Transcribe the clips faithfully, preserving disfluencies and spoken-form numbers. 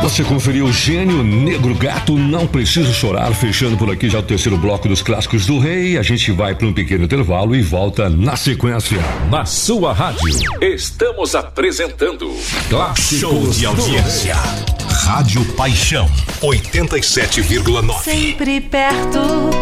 Você conferiu o Gênio, Negro Gato, Não Preciso Chorar, fechando por aqui já o terceiro bloco dos clássicos do Rei. A gente vai para um pequeno intervalo e volta na sequência. Na sua rádio, estamos apresentando Clássicos Show de Audiência. Rádio Paixão, oitenta e sete vírgula nove. Sempre perto.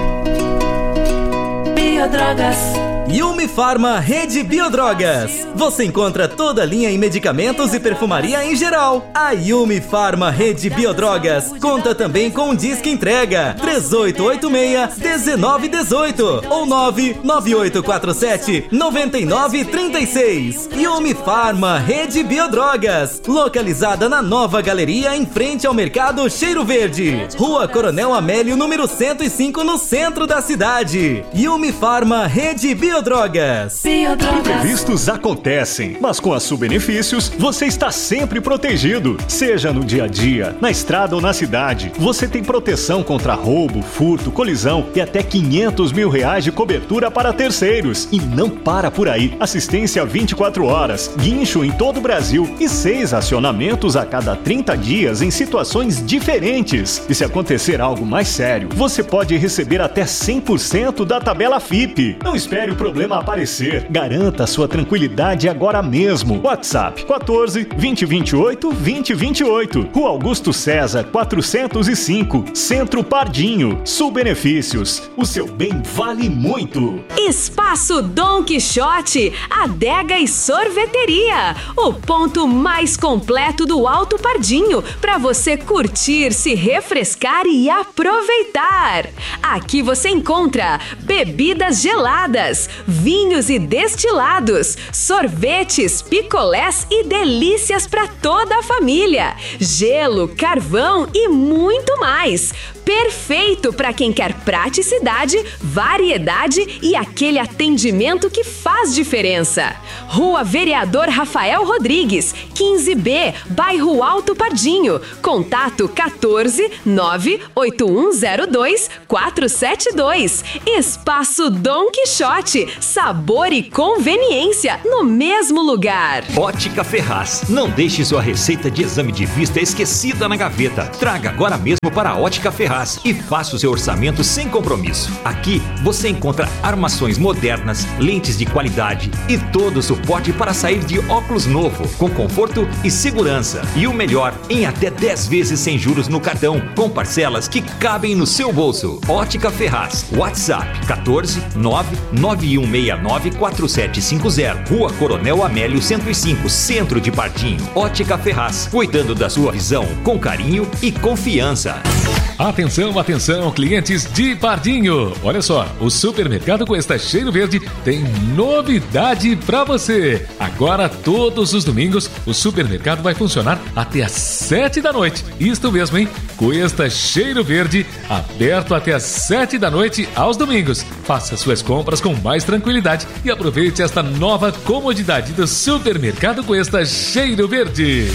Biodrogas. Yumi Farma Rede Biodrogas. Você encontra toda a linha em medicamentos e perfumaria em geral. A Yumi Farma Rede Biodrogas conta também com disque entrega três oito oito seis, um nove um oito ou nove nove oito quatro sete, nove nove três seis. Yumi Farma Rede Biodrogas, localizada na Nova Galeria em frente ao Mercado Cheiro Verde, Rua Coronel Amélio, número cento e cinco, no centro da cidade. Yumi Farma Rede Biodrogas. Biodrogas. Imprevistos acontecem, mas com a Subbenefícios você está sempre protegido. Seja no dia a dia, na estrada ou na cidade, você tem proteção contra roubo, furto, colisão e até quinhentos mil reais de cobertura para terceiros. E não para por aí. Assistência vinte e quatro horas, guincho em todo o Brasil e seis acionamentos a cada trinta dias em situações diferentes. E se acontecer algo mais sério, você pode receber até cem por cento da tabela F I P. Não espere o problema aparecer. Garanta sua tranquilidade agora mesmo. WhatsApp quatorze, vinte, vinte e oito, vinte, vinte e oito. Rua Augusto César, quatrocentos e cinco, Centro Pardinho. Subbenefícios. O seu bem vale muito. Espaço Dom Quixote, adega e sorveteria. O ponto mais completo do Alto Pardinho para você curtir, se refrescar e aproveitar. Aqui você encontra bebidas geladas, vinhos e destilados, sorvetes, picolés e delícias para toda a família, gelo, carvão e muito mais. Perfeito para quem quer praticidade, variedade e aquele atendimento que faz diferença. Rua Vereador Rafael Rodrigues, quinze B, bairro Alto Pardinho. Contato quatorze, nove oito um zero dois, quatro sete dois. Espaço Dom Quixote, sabor e conveniência no mesmo lugar. Ótica Ferraz, não deixe sua receita de exame de vista esquecida na gaveta. Traga agora mesmo para a Ótica Ferraz e faça o seu orçamento sem compromisso. Aqui você encontra armações modernas, lentes de qualidade e todo o suporte para sair de óculos novo, com conforto e segurança. E o melhor, em até dez vezes sem juros no cartão, com parcelas que cabem no seu bolso. Ótica Ferraz, WhatsApp quatorze, nove nove um seis nove, quatro sete cinco zero, Rua Coronel Amélio cento e cinco, Centro de Pardinho. Ótica Ferraz, cuidando da sua visão com carinho e confiança. Atenção, atenção, clientes de Pardinho. Olha só, o Supermercado Cuesta Cheiro Verde tem novidade para você. Agora, todos os domingos, o supermercado vai funcionar até às sete da noite. Isto mesmo, hein? Cuesta Cheiro Verde, aberto até às sete da noite aos domingos. Faça suas compras com mais tranquilidade e aproveite esta nova comodidade do Supermercado Cuesta Cheiro Verde.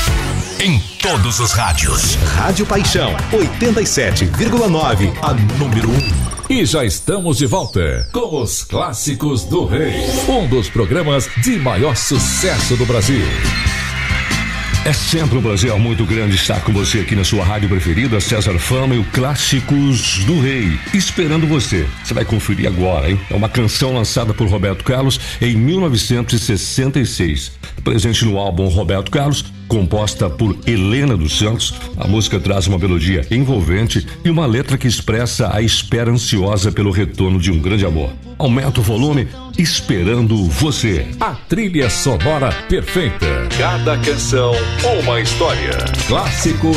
Em todos os rádios. Rádio Paixão, oitenta e sete vírgula nove, a número um. E já estamos de volta com os Clássicos do Rei, um dos programas de maior sucesso do Brasil. É sempre um prazer muito grande estar com você aqui na sua rádio preferida, César Fama e o Clássicos do Rei. Esperando você. Você vai conferir agora, hein? É uma canção lançada por Roberto Carlos em mil novecentos e sessenta e seis. Presente no álbum Roberto Carlos, composta por Helena dos Santos, a música traz uma melodia envolvente e uma letra que expressa a espera ansiosa pelo retorno de um grande amor. Aumenta o volume, esperando você. A trilha sonora perfeita. Cada canção, uma história. Clássico